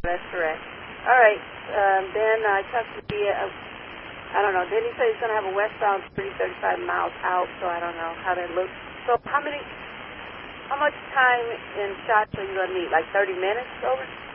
That's correct. All right. Then I talked to the, I don't know, didn't he say he's going to have a westbound 35 miles out, so I don't know how that looks. So how much time in shots are you going to need, like 30 minutes over?